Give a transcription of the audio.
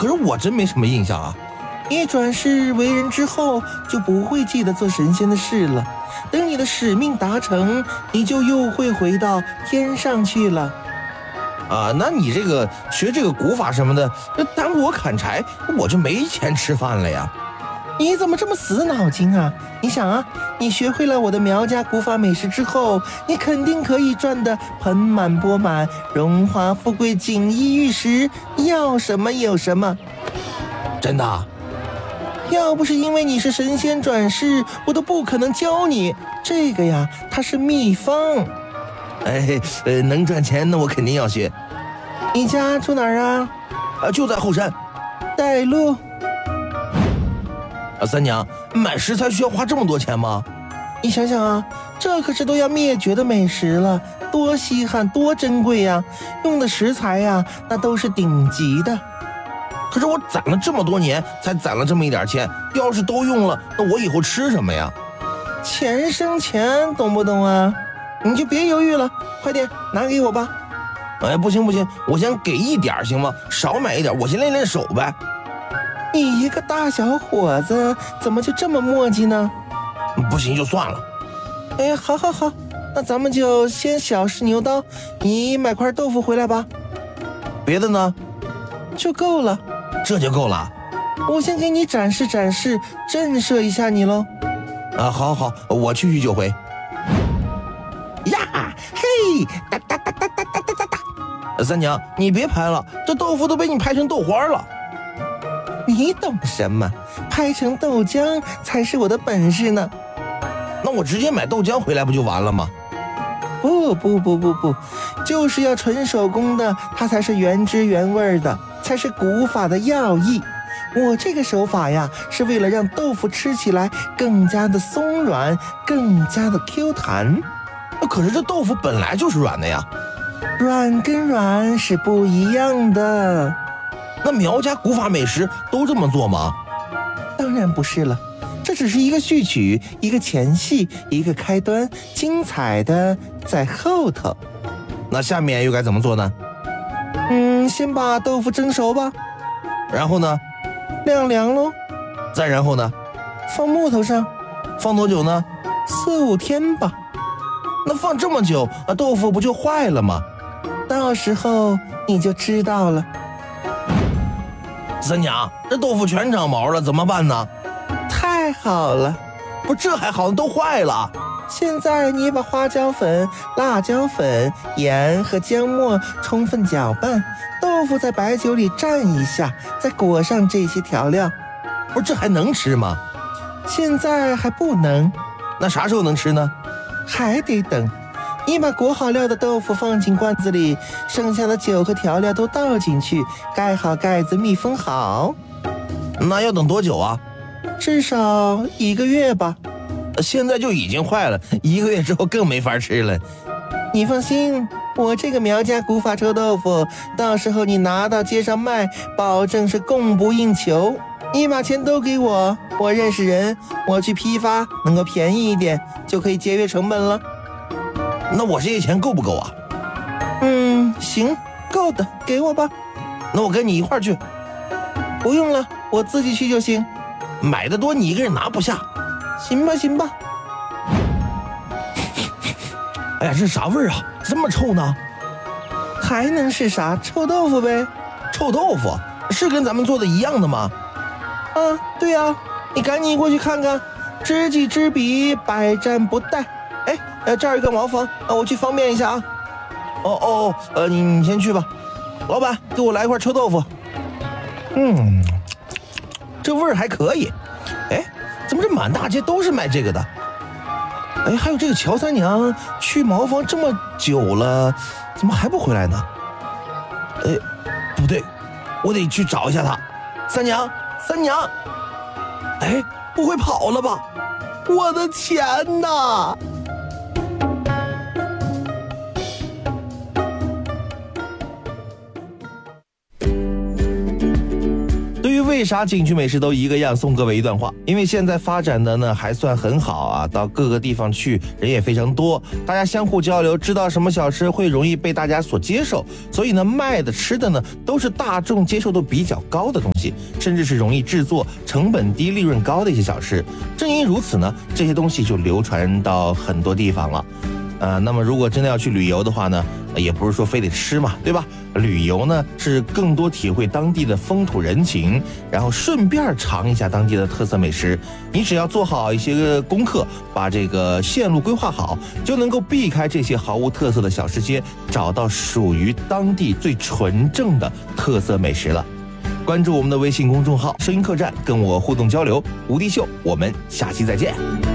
可是我真没什么印象啊。 你转世为人之后，就不会记得做神仙的事了。等你的使命达成，你就又会回到天上去了。 那你这个学这个古法什么的，耽误我砍柴，我就没钱吃饭了呀。 你怎么这么死脑筋啊？你想啊，你学会了我的苗家古法美食之后，你肯定可以赚得盆满钵满，荣华富贵锦衣玉食，要什么有什么。 真的啊？ 要不是因为你是神仙转世，我都不可能教你这个呀，它是秘方。 能赚钱那我肯定要学。 你家住哪儿啊？ 就在后山。 带路。 三娘，买食材需要花这么多钱吗？ 你想想啊，这可是都要灭绝的美食了，多稀罕多珍贵呀！用的食材呀，那都是顶级的。 可是我攒了这么多年，才攒了这么一点钱，要是都用了，那我以后吃什么呀？ 钱生钱，懂不懂啊？你就别犹豫了，快点拿给我吧。 不行，我先给一点行吗？少买一点，我先练练手呗。 你一个大小伙子，怎么就这么磨叽呢？ 不行就算了。 好，那咱们就先小试牛刀，你买块豆腐回来吧。 别的呢？ 就够了。 这就够了。 我先给你展示，震慑一下你喽。 好，我去就回。 呀，嘿，哒。 三娘，你别拍了，这豆腐都被你拍成豆花了。 你懂什么？拍成豆浆才是我的本事呢。 那我直接买豆浆回来不就完了吗？ 不，就是要纯手工的，它才是原汁原味的，才是古法的要义。我这个手法呀，是为了让豆腐吃起来更加的松软，更加的 Q 弹。 可是这豆腐本来就是软的呀。 软跟软是不一样的。 那苗家古法美食都这么做吗？ 当然不是了，这只是一个序曲，一个前戏，一个开端，精彩的在后头。 那下面又该怎么做呢？ 先把豆腐蒸熟吧。 然后呢？ 晾凉咯。 再然后呢？ 放木头上。 放多久呢 ？4、5天吧。 那放这么久，豆腐不就坏了吗？ 到时候你就知道了。 三娘，这豆腐全长毛了，怎么办呢？ 太好了。 不，这还好，都坏了。 现在你把花椒粉、辣椒粉、盐和姜末充分搅拌，豆腐在白酒里蘸一下，再裹上这些调料。 不是，这还能吃吗？ 现在还不能。 那啥时候能吃呢？ 还得等。你把裹好料的豆腐放进罐子里，剩下的酒和调料都倒进去，盖好盖子，密封好。 那要等多久啊？ 至少1个月吧。 现在就已经坏了，1个月之后更没法吃了。 你放心，我这个苗家古法臭豆腐，到时候你拿到街上卖，保证是供不应求。你把钱都给我，我认识人，我去批发，能够便宜一点，就可以节约成本了。 那我这些钱够不够啊？ 行，够的，给我吧。 那我跟你一块儿去。 不用了，我自己去就行。 买的多，你一个人拿不下。 行吧。 哎呀，这啥味儿啊？这么臭呢？ 还能是啥？臭豆腐呗。 臭豆腐是跟咱们做的一样的吗？ 对啊，你赶紧过去看看，知己知彼，百战不殆。这儿有个茅房，我去方便一下啊。 你先去吧。老板，给我来一块臭豆腐。这味儿还可以。怎么这满大街都是卖这个的？还有这个乔三娘去茅房这么久了，怎么还不回来呢？不对，我得去找一下她。三娘，不会跑了吧？我的钱哪！ 为啥景区美食都一个样？送各位一段话，因为现在发展的呢还算很好啊，到各个地方去人也非常多，大家相互交流，知道什么小吃会容易被大家所接受，所以呢卖的吃的呢都是大众接受度比较高的东西，甚至是容易制作、成本低、利润高的一些小吃。正因如此呢，这些东西就流传到很多地方了。那么如果真的要去旅游的话呢，也不是说非得吃嘛，对吧？旅游呢是更多体会当地的风土人情，然后顺便尝一下当地的特色美食。你只要做好一些功课，把这个线路规划好，就能够避开这些毫无特色的小吃街，找到属于当地最纯正的特色美食了。关注我们的微信公众号“声音客栈”，跟我互动交流。吴迪秀，我们下期再见。